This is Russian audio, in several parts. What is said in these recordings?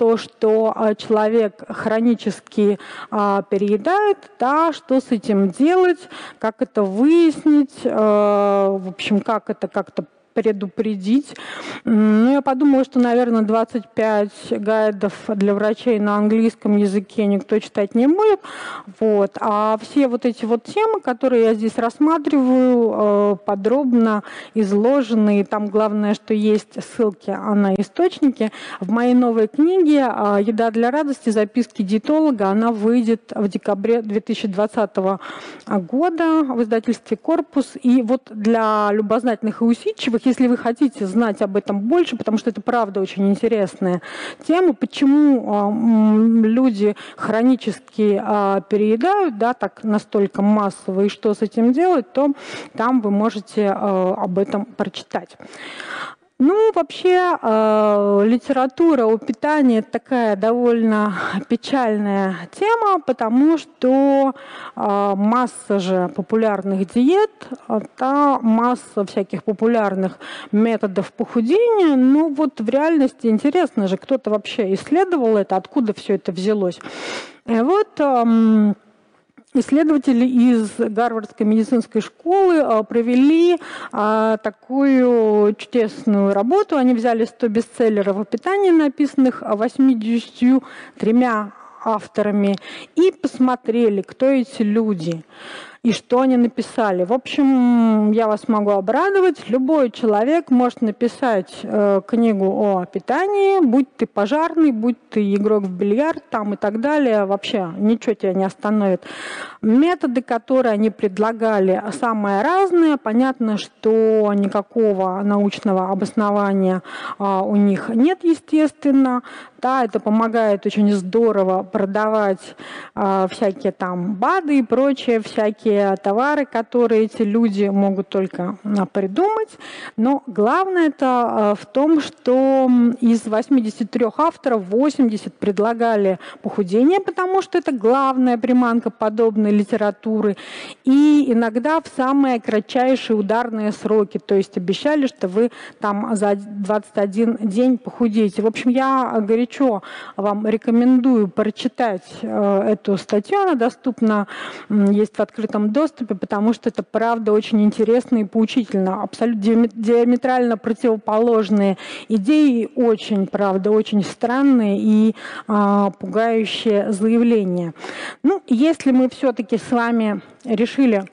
то, что человек хронически переедает, да, что с этим делать, как это выяснить, в общем, как это как-то предупредить. Ну, я подумала, что, наверное, 25 гайдов для врачей на английском языке никто читать не будет. Вот. А все вот эти вот темы, которые я здесь рассматриваю, подробно изложены. И там главное, что есть ссылки на источники. В моей новой книге «Еда для радости. Записки диетолога», она выйдет в декабре 2020 года в издательстве «Корпус». И вот для любознательных и усидчивых, если вы хотите знать об этом больше, потому что это правда очень интересная тема, почему люди хронически переедают, да, так настолько массово, и что с этим делать, то там вы можете об этом прочитать. Ну, вообще, литература о питании – это такая довольно печальная тема, потому что масса же популярных диет, та масса всяких популярных методов похудения. Ну, вот в реальности интересно же, кто-то вообще исследовал это, откуда все это взялось. И вот исследователи из Гарвардской медицинской школы провели такую чудесную работу. Они взяли 100 бестселлеров о питании, написанных 83 авторами, и посмотрели, кто эти люди и что они написали. В общем, я вас могу обрадовать. Любой человек может написать книгу о питании, будь ты пожарный, будь ты игрок в бильярд там и так далее. Вообще ничего тебя не остановит. Методы, которые они предлагали, самые разные. Понятно, что никакого научного обоснования у них нет, естественно. Да, это помогает очень здорово продавать всякие там БАДы и прочие всякие товары, которые эти люди могут только придумать. Но главное это в том, что из 83 авторов 80 предлагали похудение, потому что это главная приманка подобной литературы. И иногда в самые кратчайшие ударные сроки. То есть обещали, что вы там за 21 день похудеете. В общем, я горячо вам рекомендую прочитать эту статью. Она доступна, есть в открытом доступе, потому что это, правда, очень интересно и поучительно. Абсолютно диаметрально противоположные идеи, очень, правда, очень странные и пугающие заявления. Ну, если мы все-таки с вами решили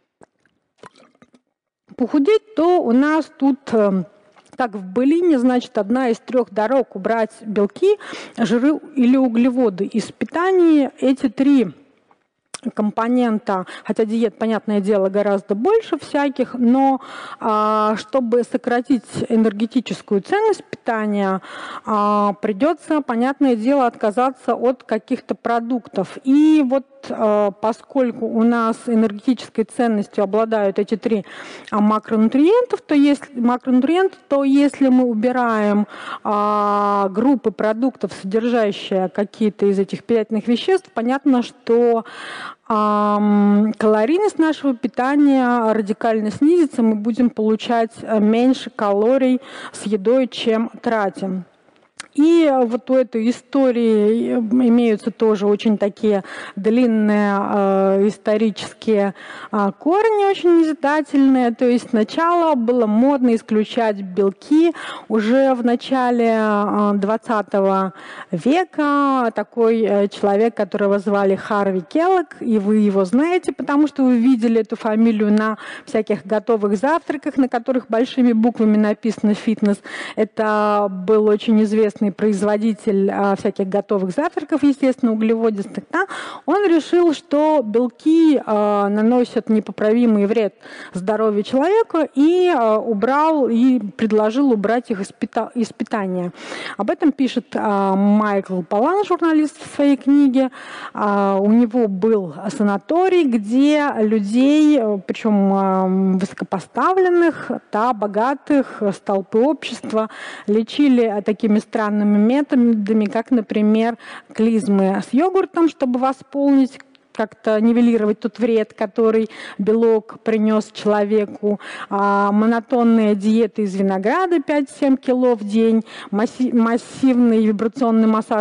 похудеть, то у нас тут, как в былине, значит, одна из 3 дорог убрать белки, жиры или углеводы из питания. Эти 3 компонента, хотя диет, понятное дело, гораздо больше всяких, но чтобы сократить энергетическую ценность питания, придется, понятное дело, отказаться от каких-то продуктов. И вот поскольку у нас энергетической ценностью обладают эти 3 макронутриентов, то если мы убираем группы продуктов, содержащие какие-то из этих питательных веществ, понятно, что калорийность нашего питания радикально снизится, мы будем получать меньше калорий с едой, чем тратим. И вот у этой истории имеются тоже очень такие длинные исторические корни, очень назидательные. То есть сначала было модно исключать белки. Уже в начале 20 века такой человек, которого звали Харви Келлог, и вы его знаете, потому что вы видели эту фамилию на всяких готовых завтраках, на которых большими буквами написано «фитнес». Это был очень известный производитель всяких готовых завтраков, естественно, углеводистых, да, он решил, что белки наносят непоправимый вред здоровью человека, и предложил убрать их из питания. Об этом пишет Майкл Поллан, журналист, в своей книге. У него был санаторий, где людей, причем высокопоставленных, да, богатых, с толпы общества, лечили такими странными методами, как, например, клизмы с йогуртом, чтобы восполнить, как-то нивелировать тот вред, который белок принес человеку, монотонные диеты из винограда 5-7 кило в день, массивный вибрационный массаж